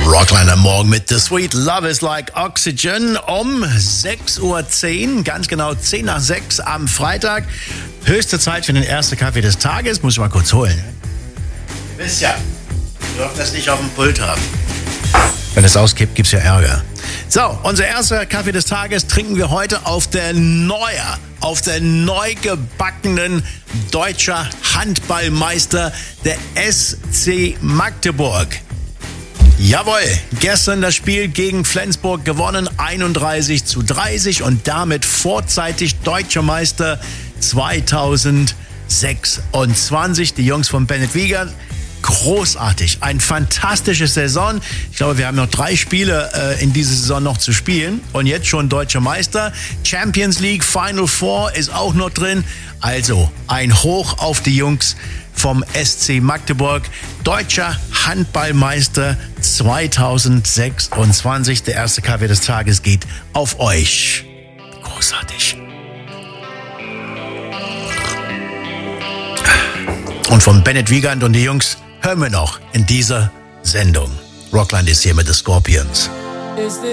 Rockline am Morgen mit The Sweet Love is Like Oxygen um 6:10 Uhr, ganz genau 10 nach 6 am Freitag. Höchste Zeit für den ersten Kaffee des Tages. Muss ich mal kurz holen. Ihr wisst ja, ihr dürft das nicht auf dem Pult haben. Wenn es auskippt, gibt's ja Ärger. So, unser erster Kaffee des Tages trinken wir heute auf der neu gebackenen deutscher Handballmeister, der SC Magdeburg. Jawohl, gestern das Spiel gegen Flensburg gewonnen, 31:30 und damit vorzeitig deutscher Meister 2026. Die Jungs von Bennett Wiegand, großartig, eine fantastische Saison. Ich glaube, wir haben noch 3 Spiele in dieser Saison noch zu spielen und jetzt schon deutscher Meister. Champions League Final Four ist auch noch drin. Also ein Hoch auf die Jungs vom SC Magdeburg. Deutscher Handballmeister 2026. Der erste Kaffee des Tages geht auf euch. Großartig. Und von Bennett Wiegand und die Jungs hören wir noch in dieser Sendung. Rockland ist hier mit The Scorpions.